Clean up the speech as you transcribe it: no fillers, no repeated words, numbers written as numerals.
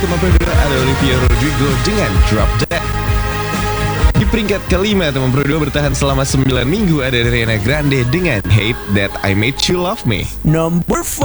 Nomor 2 ada Olivia Rodrigo dengan Drop Dead. Di peringkat kelima, teman Pro 2 bertahan selama 9 minggu ada Ariana Grande dengan Hate That I Made You Love Me. Number 5.